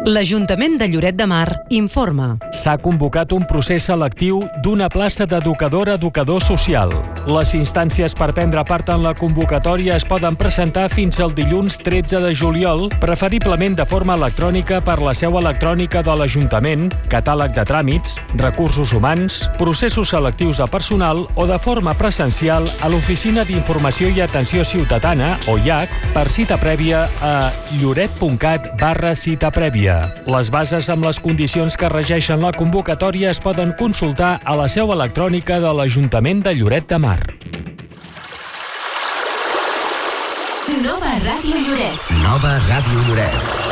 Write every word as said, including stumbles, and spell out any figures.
L'Ajuntament de Lloret de Mar informa. S'ha convocat un procés selectiu d'una plaça d'educadora-educador social. Les instàncies per prendre part en la convocatòria es poden presentar fins al dilluns tretze de juliol, preferiblement de forma electrònica per la seu electrònica de l'Ajuntament, catàleg de tràmits, recursos humans, processos selectius de personal o de forma presencial a l'Oficina d'Informació i Atenció Ciutadana, o I A C, per cita prèvia a lloret.cat barra cita prèvia. Les bases amb les condicions que regeixen la convocatòria es poden consultar a la seu electrònica de l'Ajuntament de Lloret de Mar. Nova Ràdio Lloret. Nova Ràdio Lloret.